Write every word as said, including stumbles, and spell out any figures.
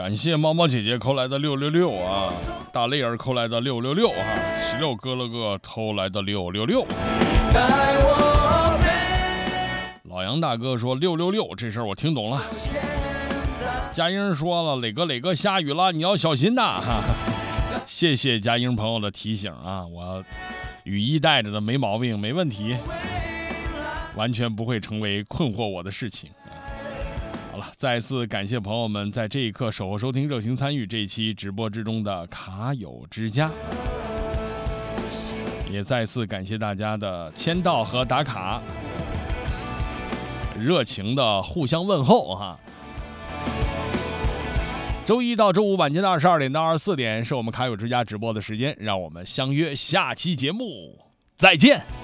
感谢猫猫姐姐扣来的六六六啊，大泪儿扣来的六六六啊，十六哥了个偷来的六六六。老杨大哥说六六六，这事儿我听懂了。佳英说了，磊哥磊哥下雨了，你要小心呐哈。谢谢佳英朋友的提醒啊，我雨衣带着的没毛病，没问题，完全不会成为困惑我的事情。好了，再次感谢朋友们在这一刻守候收听，热情参与这一期直播之中的卡友之家，也再次感谢大家的签到和打卡，热情的互相问候哈。周一到周五晚间的二十二点到二十四点是我们卡友之家直播的时间，让我们相约下期节目再见。